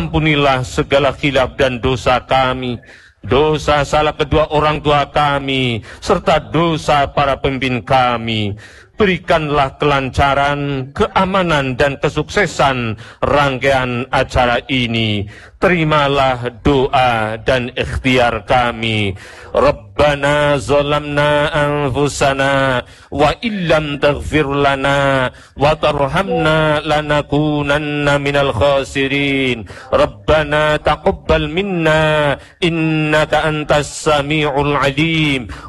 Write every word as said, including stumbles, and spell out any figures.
Ampunilah segala khilaf dan dosa kami, dosa salah kedua orang tua kami, serta dosa para pemimpin kami. Berikanlah kelancaran, keamanan, dan kesuksesan rangkaian acara ini. Terimalah doa dan ikhtiar kami. Rabbana zalamna anfusana wa illam taghfir lana wa tarhamna lanakunanna minal khasirin. Rabbana taqabbal minna innaka antas sami'ul alim.